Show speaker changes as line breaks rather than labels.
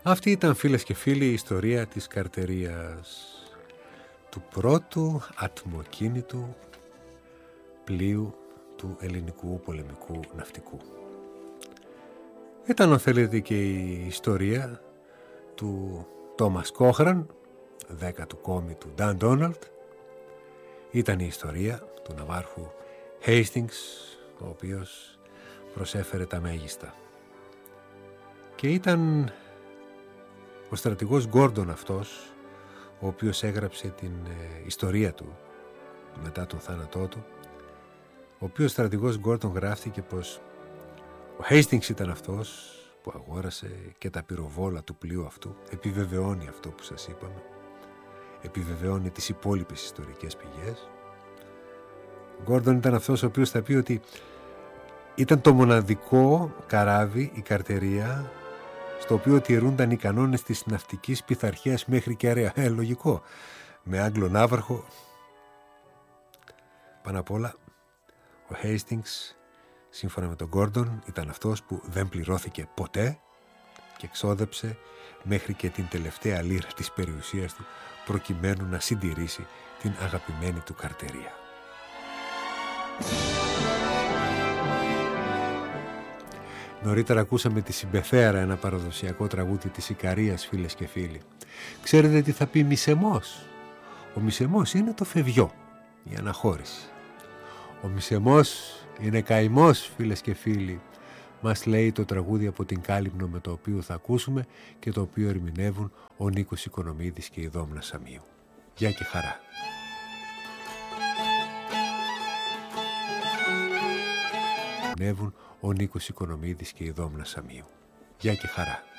Αυτή ήταν, φίλες και φίλοι, η ιστορία της καρτερίας, του πρώτου ατμοκίνητου πλοίου του ελληνικού πολεμικού ναυτικού. Ήταν, αν θέλετε, και η ιστορία του Τόμας Κόχραν, 10ου κόμη του Νταν Ντόναλντ. Ήταν η ιστορία του ναυάρχου Hastings, ο οποίος προσέφερε τα μέγιστα. Και ήταν ο στρατηγός Γκόρντον αυτός, ο οποίος έγραψε την ιστορία του μετά τον θάνατό του, ο οποίος στρατηγός Γκόρντον γράφτηκε πως ο Hastings ήταν αυτός που αγόρασε και τα πυροβόλα του πλοίου αυτού. Επιβεβαιώνει αυτό που σας είπαμε, επιβεβαιώνει τις υπόλοιπες ιστορικές πηγές. Ο Γκόρντον ήταν αυτός ο οποίος θα πει ότι ήταν το μοναδικό καράβι, η καρτερία, στο οποίο τηρούνταν οι κανόνες της ναυτικής πειθαρχίας μέχρι και αρέα. Λογικό. Με Άγγλο ναύαρχο. Πάνω απ' όλα, ο Hastings, σύμφωνα με τον Γκόρντον, ήταν αυτός που δεν πληρώθηκε ποτέ και εξόδεψε μέχρι και την τελευταία λίρα της περιουσίας του, προκειμένου να συντηρήσει την αγαπημένη του καρτερία. Νωρίτερα ακούσαμε τη Συμπεθέρα, ένα παραδοσιακό τραγούδι της Ικαρίας, φίλες και φίλοι. Ξέρετε τι θα πει μισεμός? Ο μισεμός είναι το φευγιό, η αναχώρηση. Ο μισεμός είναι καημός, φίλες και φίλοι, μας λέει το τραγούδι από την Κάλυμνο, με το οποίο θα ακούσουμε και το οποίο ερμηνεύουν ο Νίκος Οικονομίδης και η Δόμνα Σαμίου. Γεια και χαρά. Ο Νίκος Οικονομίδης και η Δόμνα Σαμίου. Γεια και χαρά.